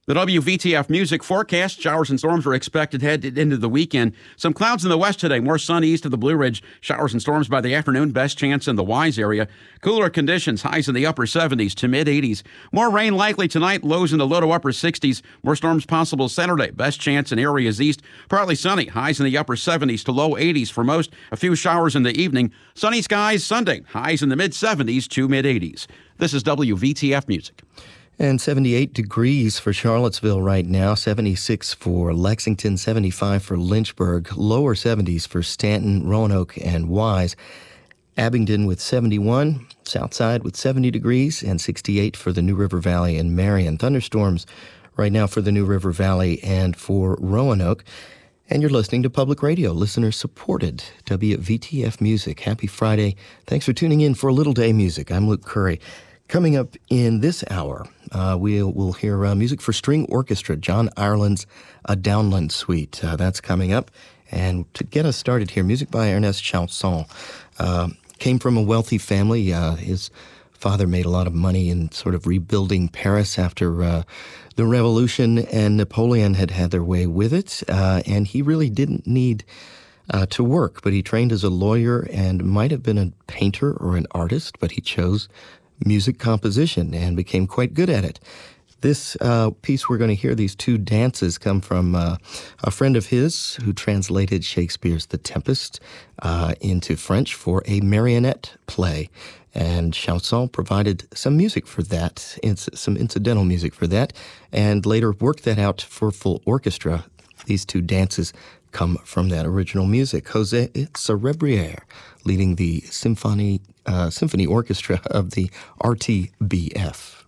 The WVTF music forecast. Showers and storms are expected headed into the weekend. Some clouds in the west today. More sun east of the Blue Ridge. Showers and storms by the afternoon. Best chance in the Wise area. Cooler conditions. Highs in the upper 70s to mid 80s. More rain likely tonight. Lows in the low to upper 60s. More storms possible Saturday. Best chance in areas east. Partly sunny. Highs in the upper 70s to low 80s for most. A few showers in the evening. Sunny skies Sunday. Highs in the mid 70s to mid 80s. This is WVTF music. And 78 degrees for Charlottesville right now, 76 for Lexington, 75 for Lynchburg, lower 70s for Stanton, Roanoke, and Wise. Abingdon with 71, Southside with 70 degrees, and 68 for the New River Valley and Marion. Thunderstorms right now for the New River Valley and for Roanoke. And you're listening to Public Radio, listener-supported WVTF Music. Happy Friday. Thanks for tuning in for Little Day Music. I'm Luke Curry. Coming up in this hour, we'll hear music for string orchestra, John Ireland's A Downland Suite. That's coming up. And to get us started here, music by Ernest Chausson. Came from a wealthy family. His father made a lot of money in sort of rebuilding Paris after the Revolution, and Napoleon had their way with it. And he really didn't need to work, but he trained as a lawyer and might have been a painter or an artist, but he chose music composition and became quite good at it. This piece we're going to hear, these two dances, come from a friend of his who translated Shakespeare's The Tempest into French for a marionette play. And Chausson provided some music for that, some incidental music for that, and later worked that out for full orchestra. These two dances come from that original music. José Cerebrière leading the symphony orchestra of the RTBF.